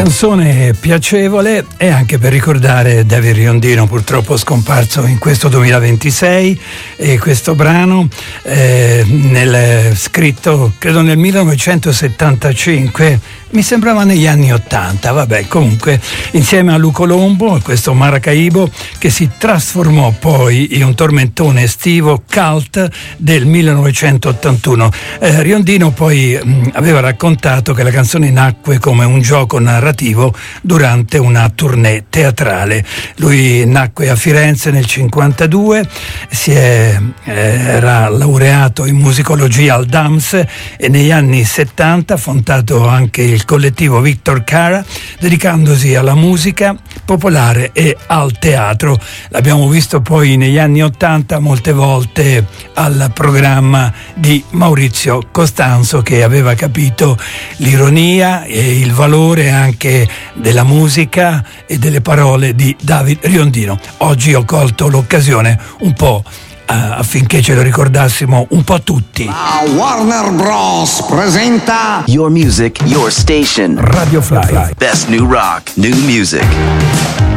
Canzone piacevole e anche per ricordare David Riondino, purtroppo scomparso in questo 2026, e questo brano scritto credo nel 1975, mi sembrava negli anni 80, vabbè, comunque insieme a Lu Colombo, questo Maracaibo che si trasformò poi in un tormentone estivo cult del 1981. Riondino poi aveva raccontato che la canzone nacque come un gioco narrativo durante una tournée teatrale. Lui nacque a Firenze nel 52, era laureato in musicologia al DAMS e negli anni 70 ha fondato anche il collettivo Victor Cara, dedicandosi alla musica popolare e al teatro. L'abbiamo visto poi negli anni 80 molte volte al programma di Maurizio Costanzo, che aveva capito l'ironia e il valore anche della musica e delle parole di David Riondino. Oggi ho colto l'occasione un po' affinché ce lo ricordassimo un po' tutti. La Warner Bros. Presenta Your Music, Your Station. Radio Fly. Best new rock, new music.